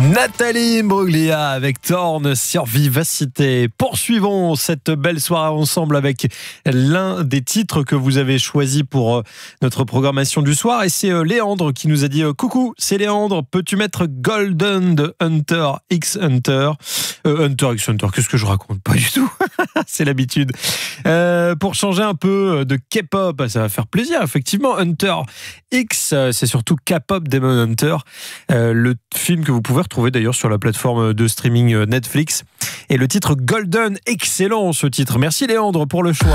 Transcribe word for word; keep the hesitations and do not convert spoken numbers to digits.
Nathalie Imbruglia avec Thorn sur Vivacité. Poursuivons cette belle soirée ensemble avec l'un des titres que vous avez choisi pour notre programmation du soir. Et c'est Léandre qui nous a dit « Coucou, c'est Léandre, peux-tu mettre Golden de Hunter x Hunter ?» euh, Hunter x Hunter, qu'est-ce que je raconte? Pas du tout, c'est l'habitude. Euh, pour changer un peu de K-pop, ça va faire plaisir, effectivement. Hunter X, c'est surtout K-pop Demon Hunter, euh, le film que vous pouvez retrouver d'ailleurs sur la plateforme de streaming Netflix. Et le titre Golden, excellent ce titre. Merci Léandre pour le choix.